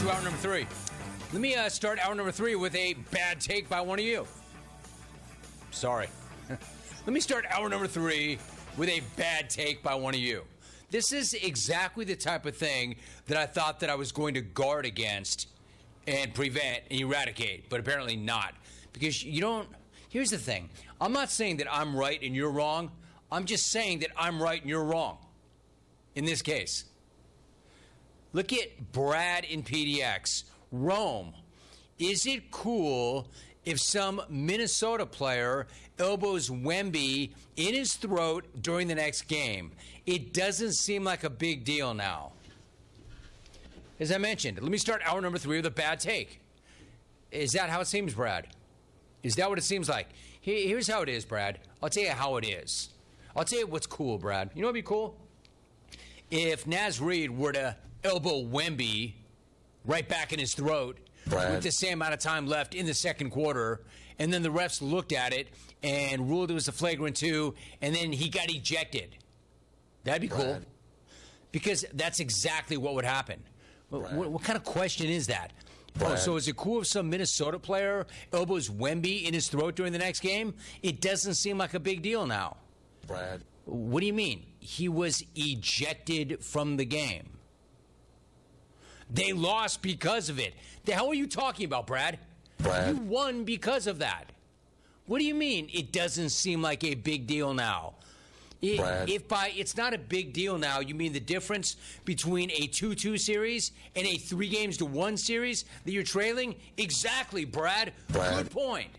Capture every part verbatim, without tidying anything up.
to hour number three. Let me uh, start hour number three with a bad take by one of you. Sorry. Let me start hour number three with a bad take by one of you. This is exactly the type of thing that I thought that I was going to guard against and prevent and eradicate, but apparently not. Because you don't... Here's the thing. I'm not saying that I'm right and you're wrong. I'm just saying that I'm right and you're wrong. In this case. Look at Brad in P D X. Rome. Is it cool if some Minnesota player elbows Wemby in his throat during the next game? It doesn't seem like a big deal now. As I mentioned, let me start hour number three with a bad take. Is that how it seems, Brad? Is that what it seems like? Here's how it is, Brad. I'll tell you how it is. I'll tell you what's cool, Brad. You know what would be cool? If Naz Reid were to elbow Wemby right back in his throat Brad. with the same amount of time left in the second quarter, and then the refs looked at it and ruled it was a flagrant two, and then he got ejected. That'd be Brad. cool. Because that's exactly what would happen. What, what kind of question is that? Oh, so is it cool if some Minnesota player elbows Wemby in his throat during the next game? It doesn't seem like a big deal now. Brad. What do you mean? He was ejected from the game. They lost because of it. The hell are you talking about, Brad? Brad. You won because of that. What do you mean it doesn't seem like a big deal now? It, if by it's not a big deal now, you mean the difference between a two two series and a three games to one series that you're trailing? Exactly, Brad. Brad. Good point.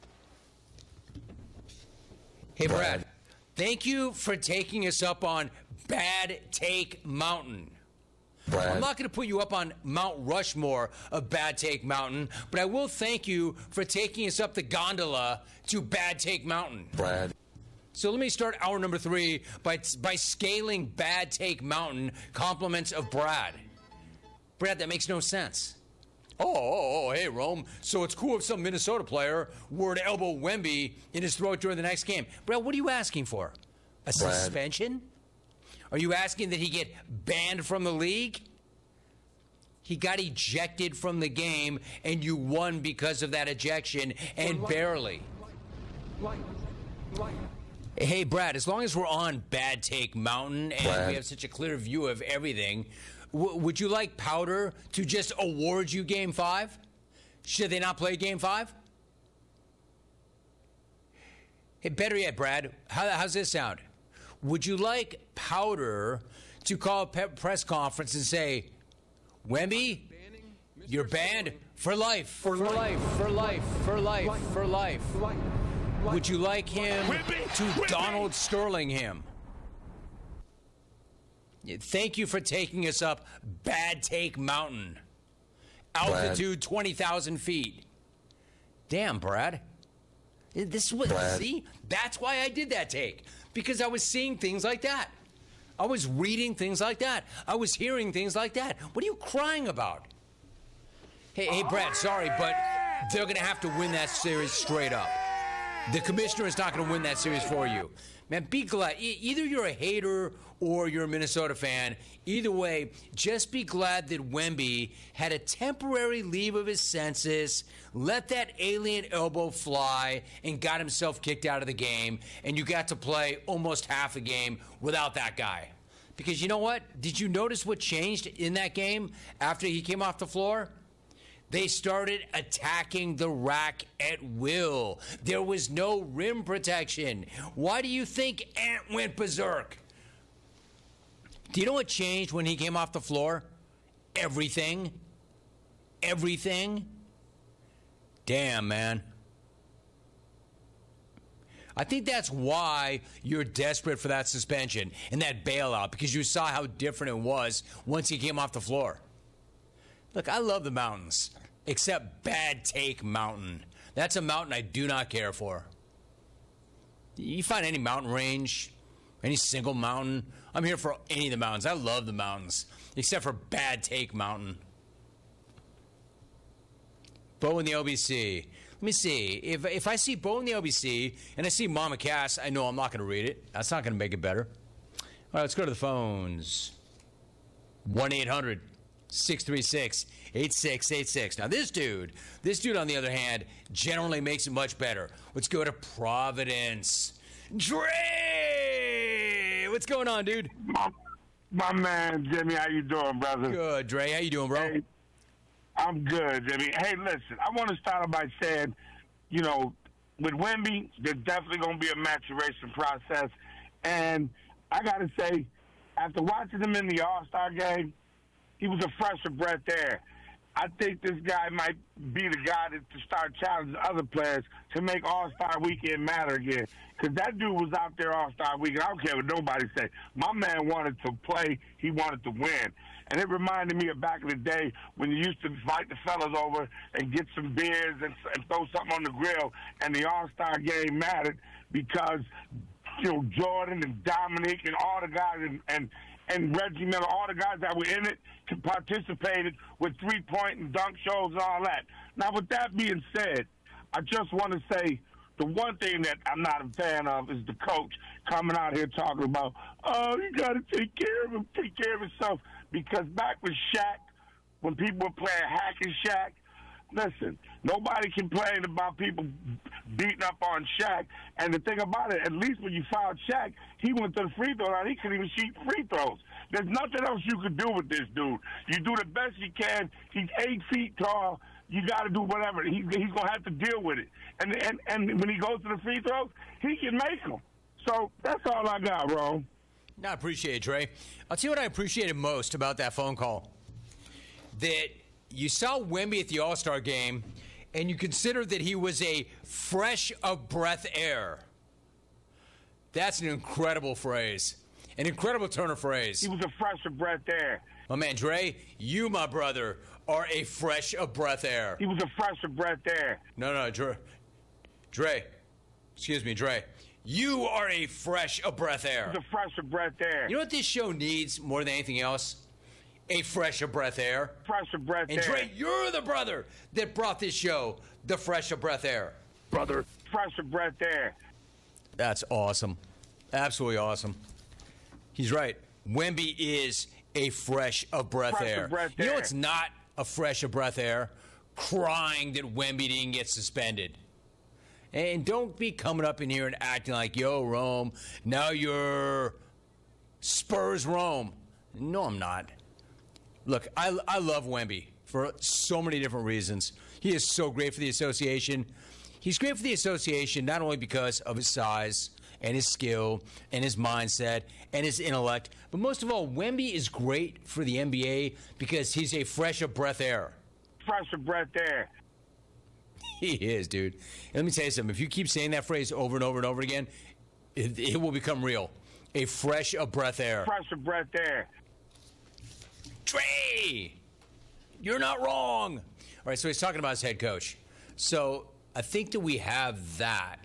Hey, Brad. Brad, thank you for taking us up on Bad Take Mountain. Brad. I'm not going to put you up on Mount Rushmore of Bad Take Mountain, but I will thank you for taking us up the gondola to Bad Take Mountain. Brad. So let me start hour number three by by scaling Bad Take Mountain, compliments of Brad. Brad, that makes no sense. Oh, oh, oh, hey, Rome. So it's cool if some Minnesota player were to elbow Wemby in his throat during the next game. Brad, what are you asking for? A Brad. suspension? Are you asking that he get banned from the league? He got ejected from the game, and you won because of that ejection, and barely. Hey, Brad, as long as we're on Bad Take Mountain and Brad. we have such a clear view of everything, w- would you like Powder to just award you Game five? Should they not play Game five? Hey, better yet, Brad, how, how's this sound? Would you like Powder to call a pe- press conference and say, Wemby, you're banned for life, for, for life, life, for life, for life, life, for life. life. Would you like him to Donald Sterling him? Thank you for taking us up Bad Take Mountain. Altitude twenty thousand feet. Damn, Brad. This was, Brad. see, that's why I did that take. Because I was seeing things like that. I was reading things like that. I was hearing things like that. What are you crying about? Hey, hey, Brad, sorry, but they're going to have to win that series straight up. The commissioner is not going to win that series for you. Man, be glad. E- either you're a hater or you're a Minnesota fan. Either way, just be glad that Wemby had a temporary leave of his senses, let that alien elbow fly, and got himself kicked out of the game, and you got to play almost half a game without that guy. Because you know what? Did you notice what changed in that game after he came off the floor? They started attacking the rack at will. There was no rim protection. Why do you think Ant went berserk? Do you know what changed when he came off the floor? Everything. Everything. Damn, man. I think that's why you're desperate for that suspension and that bailout, because you saw how different it was once he came off the floor. Look, I love the mountains, except Bad Take Mountain. That's a mountain I do not care for. You find any mountain range, any single mountain, I'm here for any of the mountains. I love the mountains, except for Bad Take Mountain. Bo in the L B C. Let me see. If if I see Bo in the L B C and I see Mama Cass, I know I'm not going to read it. That's not going to make it better. All right, let's go to the phones. one eight hundred six three six, eight six eight six. Now, this dude, this dude, on the other hand, generally makes it much better. Let's go to Providence. Dre! What's going on, dude? My, my man, Jimmy, how you doing, brother? Good, Dre. How you doing, bro? Hey, I'm good, Jimmy. Hey, listen, I want to start by saying, you know, with Wemby, there's definitely going to be a maturation process. And I got to say, after watching him in the All-Star game, he was a fresher breath air. I think this guy might be the guy to, to start challenging other players to make All-Star Weekend matter again. Because that dude was out there All-Star Weekend. I don't care what nobody say. My man wanted to play. He wanted to win. And it reminded me of back in the day when you used to invite the fellas over and get some beers and, and throw something on the grill, and the All-Star game mattered because, you know, Jordan and Dominic and all the guys and, and, and Reggie Miller, all the guys that were in it participated with three-point and dunk shows and all that. Now, with that being said, I just want to say the one thing that I'm not a fan of is the coach coming out here talking about, oh, you got to take care of him, take care of himself. Because back with Shaq, when people were playing hack and Shaq, listen, nobody complained about people beating up on Shaq. And the thing about it, at least when you fouled Shaq, he went to the free throw line. He couldn't even shoot free throws. There's nothing else you could do with this dude. You do the best you can. He's eight feet tall. You got to do whatever. He, he's going to have to deal with it. And, and and when he goes to the free throws, he can make them. So that's all I got, Ron. No, I appreciate it, Trey. I'll tell you what I appreciated most about that phone call. That you saw Wemby at the All-Star game, and you considered that he was a fresh of breath air. That's an incredible phrase. An incredible turn of phrase. He was a fresh of breath air. My man, Dre, you, my brother, are a fresh of breath air. He was a fresh of breath air. No, no, Dre. Dre. Excuse me, Dre. You are a fresh of breath air. He's a fresh of breath air. You know what this show needs more than anything else? A fresh of breath air. Fresh of breath and air. And Dre, you're the brother that brought this show the fresh of breath air. Brother. Fresh of breath air. That's awesome. Absolutely awesome. He's right. Wemby is a fresh of breath fresh air. Of breath you know air. what's not a fresh of breath air? Crying that Wemby didn't get suspended. And don't be coming up in here and acting like, yo, Rome, now you're Spurs Rome. No, I'm not. Look, I, I love Wemby for so many different reasons. He is so great for the association. He's great for the association not only because of his size and his skill and his mindset and his intellect, but most of all, Wemby is great for the N B A because he's a fresh of breath air. Fresh of breath air. He is, dude. And let me tell you something. If you keep saying that phrase over and over and over again, it, it will become real. A fresh of breath air. Fresh of breath air. Trey, you're not wrong. All right, so he's talking about his head coach. So I think that we have that.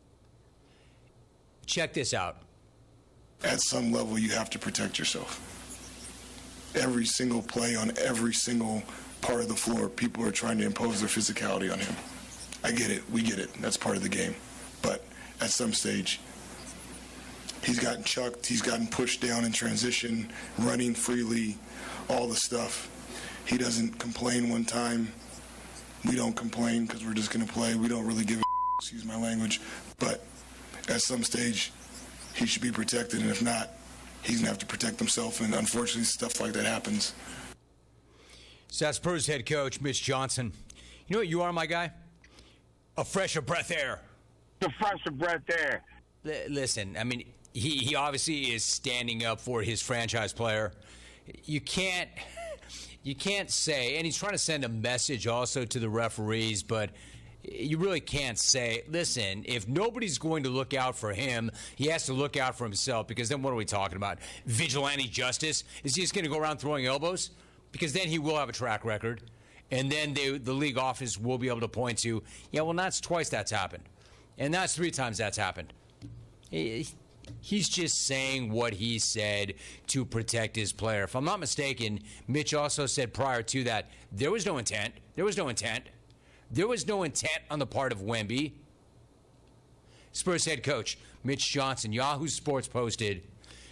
Check this out. At some level, you have to protect yourself. Every single play on every single part of the floor, people are trying to impose their physicality on him. I get it. We get it. That's part of the game. But at some stage, he's gotten chucked. He's gotten pushed down in transition, running freely, all the stuff. He doesn't complain one time. We don't complain because we're just going to play. We don't really give a excuse my language. But at some stage, he should be protected. And if not, he's going to have to protect himself. And unfortunately, stuff like that happens. So that's Spurs head coach, Mitch Johnson. You know what you are, my guy? A fresh of breath air. A fresh of breath air. L- listen, I mean, he, he obviously is standing up for his franchise player. You can't, you can't say, and he's trying to send a message also to the referees, but you really can't say, listen, if nobody's going to look out for him, he has to look out for himself, because then what are we talking about? Vigilante justice? Is he just going to go around throwing elbows? Because then he will have a track record, and then they, the league office will be able to point to, yeah, well, that's twice that's happened, and that's three times that's happened. He, he's just saying what he said to protect his player. If I'm not mistaken, Mitch also said prior to that, there was no intent. There was no intent. There was no intent on the part of Wemby. Spurs head coach Mitch Johnson, Yahoo Sports posted,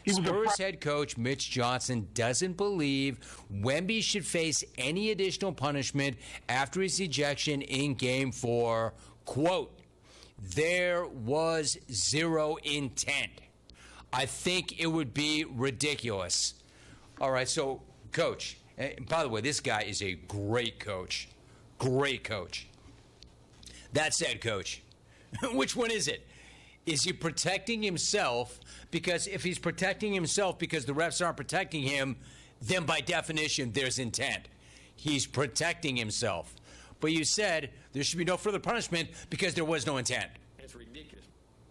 Spurs head coach Mitch Johnson doesn't believe Wemby should face any additional punishment after his ejection in Game four. Quote, there was zero intent. I think it would be ridiculous. All right, so, coach, and by the way, this guy is a great coach. Great coach. That said, coach, which one is it? Is he protecting himself? Because if he's protecting himself because the refs aren't protecting him, then by definition, there's intent. He's protecting himself. But you said there should be no further punishment because there was no intent. It's ridiculous.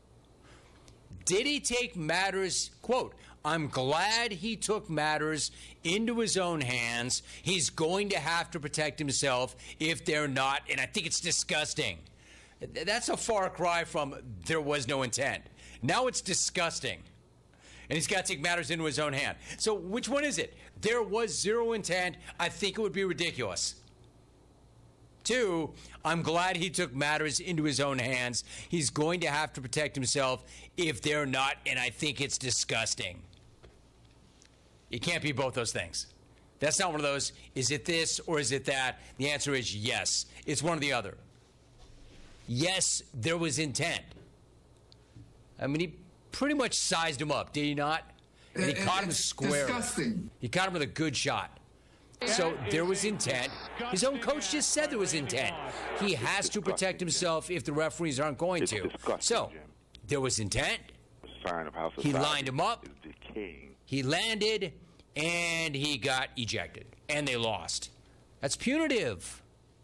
Did he take matters, quote, I'm glad he took matters into his own hands. He's going to have to protect himself if they're not, and I think it's disgusting. That's a far cry from there was no intent. Now it's disgusting. And he's got to take matters into his own hand. So which one is it? There was zero intent. I think it would be ridiculous. Two, I'm glad he took matters into his own hands. He's going to have to protect himself if they're not, and I think it's disgusting. It can't be both those things. That's not one of those, is it this or is it that? The answer is yes. It's one or the other. Yes, there was intent. I mean, he pretty much sized him up, did he not? And he it, caught him square. Disgusting. He caught him with a good shot. So there was intent. His own coach just said there was intent. He has to protect himself if the referees aren't going to. So there was intent. He lined him up. He landed, and he got ejected. And they lost. That's punitive.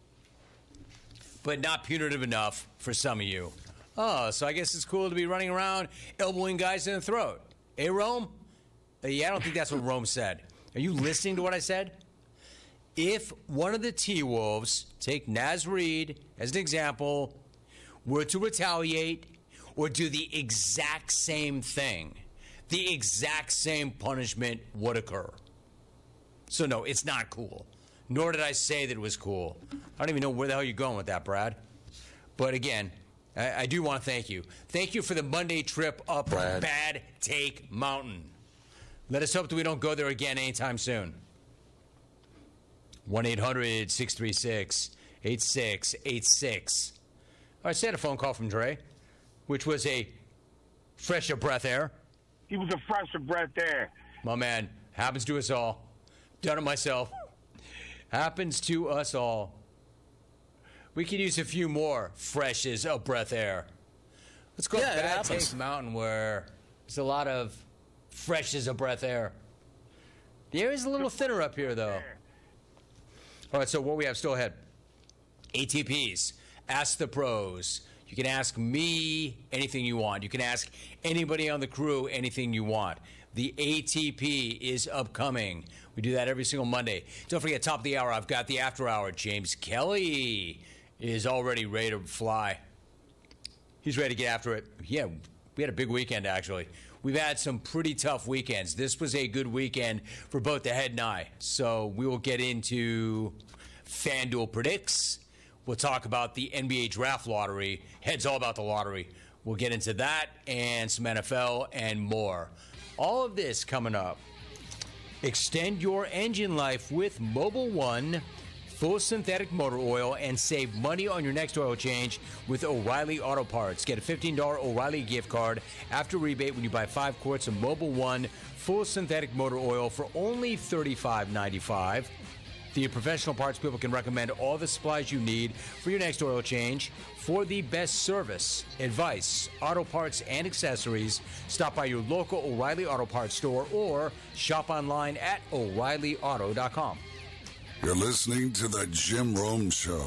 But not punitive enough for some of you. Oh, so I guess it's cool to be running around elbowing guys in the throat. Eh, Rome? Uh, yeah, I don't think that's what Rome said. Are you listening to what I said? If one of the T-Wolves, take Naz Reid as an example, were to retaliate or do the exact same thing, the exact same punishment would occur. So, no, it's not cool. Nor did I say that it was cool. I don't even know where the hell you're going with that, Brad. But again, I, I do want to thank you. Thank you for the Monday trip up Brad. Bad Take Mountain. Let us hope that we don't go there again anytime soon. one eight hundred six three six eight six eight six. All right, so I had a phone call from Dre, which was a fresh of breath air. He was a fresh of breath air. My man, happens to us all. Done it myself. Happens to us all. We could use a few more freshes of breath air. Let's go yeah, Bad Take Mountain where there's a lot of freshes of breath air. The air is a little thinner up here, though. All right, so what we have still ahead. A T Ps. Ask the pros. You can ask me anything you want. You can ask anybody on the crew anything you want. The A T P is upcoming. We do that every single Monday. Don't forget, top of the hour, I've got the after hour. James Kelly is already ready to fly. He's ready to get after it. Yeah, we had a big weekend, actually. We've had some pretty tough weekends. This was a good weekend for both the head and I. So we will get into FanDuel Predicts. We'll talk about the N B A Draft Lottery. Head's all about the lottery. We'll get into that and some N F L and more. All of this coming up. Extend your engine life with Mobil one full synthetic motor oil and save money on your next oil change with O'Reilly Auto Parts. Get a fifteen dollars O'Reilly gift card after rebate when you buy five quarts of Mobil one full synthetic motor oil for only thirty-five ninety-five. The professional parts people can recommend all the supplies you need for your next oil change. For the best service, advice, auto parts, and accessories, stop by your local O'Reilly Auto Parts store or shop online at O'Reilly Auto dot com. You're listening to The Jim Rome Show.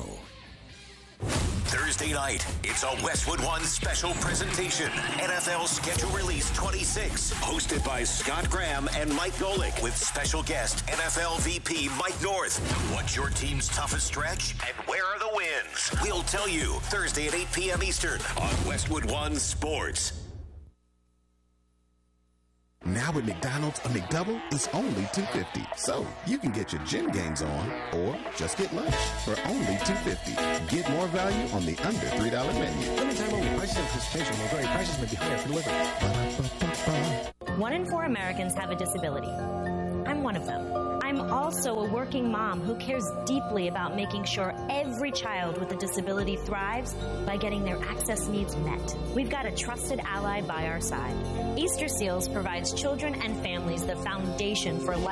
Thursday night, it's a Westwood One special presentation. N F L Schedule Release twenty-six, hosted by Scott Graham and Mike Golick, with special guest N F L V P Mike North. What's your team's toughest stretch, and where are the wins? We'll tell you Thursday at eight p.m. Eastern on Westwood One Sports. Now at McDonald's, a McDouble is only two dollars and fifty cents. So you can get your gym games on or just get lunch for only two dollars and fifty cents. Get more value on the under three dollars menu. Limited time only. Prices and participation will vary. Prices may be higher for delivery. Ba-da-ba-ba-ba. One in four Americans have a disability. I'm one of them. I'm also a working mom who cares deeply about making sure every child with a disability thrives by getting their access needs met. We've got a trusted ally by our side. Easter Seals provides children and families the foundation for life.